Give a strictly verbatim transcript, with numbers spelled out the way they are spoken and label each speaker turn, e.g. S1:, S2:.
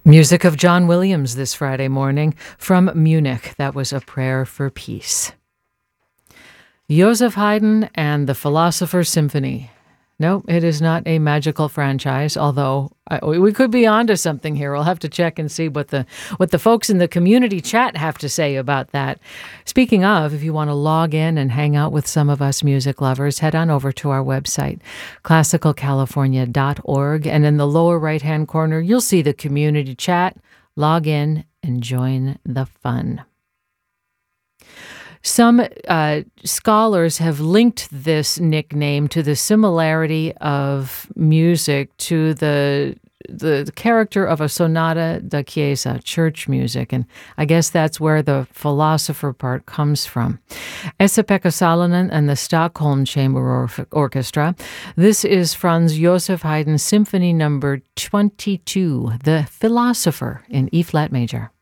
S1: Music of John Williams this Friday morning from Munich. That was A Prayer for Peace. Joseph Haydn and the Philosopher's Symphony. No, it is not a magical franchise, although I, we could be onto something here. We'll have to check and see what the what the folks in the community chat have to say about that. Speaking of, if you want to log in and hang out with some of us music lovers, head on over to our website, classical california dot org, and in the lower right-hand corner, you'll see the community chat. Log in and join the fun. Some uh, scholars have linked this nickname to the similarity of music to the, the the character of a sonata da chiesa, church music, and I guess that's where the philosopher part comes from. Esa-Pekka Salonen and the Stockholm Chamber Or- Orchestra. This is Franz Joseph Haydn Symphony Number twenty-two, The Philosopher in E-flat major.